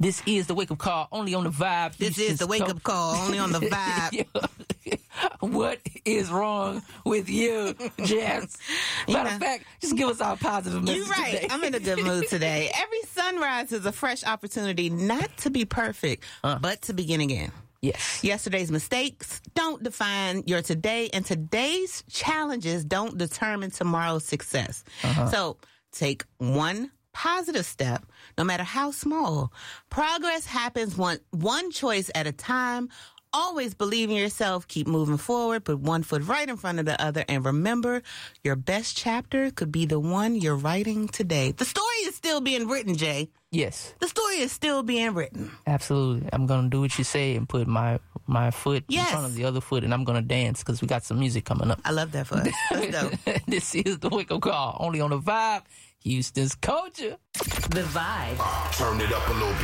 This is the wake-up call, only on the Vibe. This is the wake-up call, only on the Vibe. What is wrong with you, Jess? Matter of fact, just give us our positive message. You're right. Today. I'm in a good mood today. Every sunrise is a fresh opportunity not to be perfect, but to begin again. Yes. Yesterday's mistakes don't define your today, and today's challenges don't determine tomorrow's success. So take one positive step, no matter how small. Progress happens one choice at a time. Always believe in yourself. Keep moving forward. Put one foot right in front of the other. And remember, your best chapter could be the one you're writing today. The story is still being written, Jay. Yes. The story is still being written. Absolutely. I'm going to do what you say and put my foot in front of the other foot, and I'm going to dance because we got some music coming up. I love that for us. Let's go. This is the wake-up call, only on the Vibe, Houston's culture. The Vibe. Turn it up a little bit.